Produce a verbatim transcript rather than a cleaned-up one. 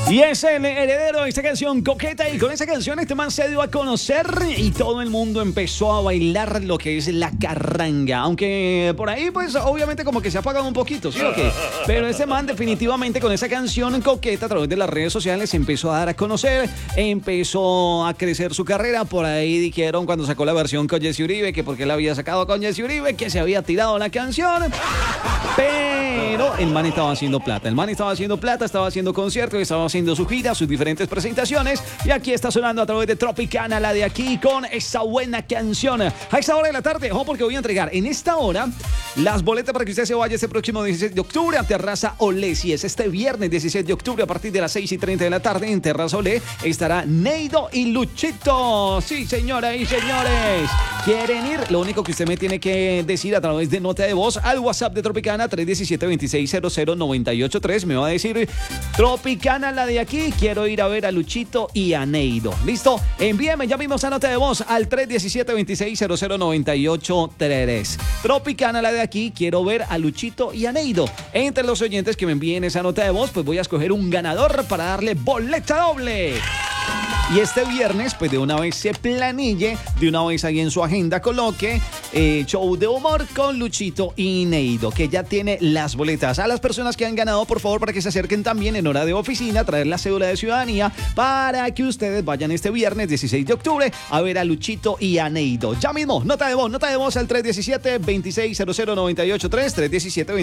Y es el heredero de esta canción Coqueta, y con esa canción este man se dio a conocer y todo el mundo empezó a bailar lo que es la carranga, aunque por ahí pues obviamente como que se ha apagado un poquito, ¿sí o qué? Pero este man definitivamente con esa canción Coqueta a través de las redes sociales empezó a dar a conocer, empezó a crecer su carrera. Por ahí dijeron cuando sacó la versión con Jesse Uribe que porque la había sacado con Jesse Uribe, que se había tirado la canción, pero el man estaba haciendo plata, el man estaba haciendo plata, estaba haciendo conciertos, estaba haciendo su gira, sus diferentes presentaciones, y aquí está sonando a través de Tropicana, la de aquí, con esa buena canción. A esta hora de la tarde, ojo, porque voy a entregar en esta hora las boletas para que usted se vaya este próximo dieciséis de octubre a Terraza Olé. Si es este viernes dieciséis de octubre a partir de las seis y treinta de la tarde en Terraza Olé estará Neido y Luchito. Sí, señoras y señores, ¿quieren ir? Lo único que usted me tiene que decir a través de nota de voz al WhatsApp de Tropicana tres uno siete, dos seis cero cero nueve ocho tres, me va a decir: Tropicana, la de aquí, quiero ir a ver a Luchito y a Neido. ¿Listo? Envíeme ya mismo esa nota de voz al tres uno siete, dos seis cero cero nueve ocho tres. Tropicana, la de aquí, quiero ver a Luchito y a Neido. Entre los oyentes que me envíen esa nota de voz, pues voy a escoger un ganador para darle boleta doble. Y este viernes, pues de una vez se planille, de una vez ahí en su agenda coloque eh, show de humor con Luchito y Neido, que ya tiene las boletas. A las personas que han ganado, por favor, para que se acerquen también en hora de oficina, traer la cédula de ciudadanía para que ustedes vayan este viernes dieciséis de octubre a ver a Luchito y a Neido. Ya mismo, nota de voz, nota de voz al tres uno siete, dos seis cero cero nueve ocho tres, tres uno siete,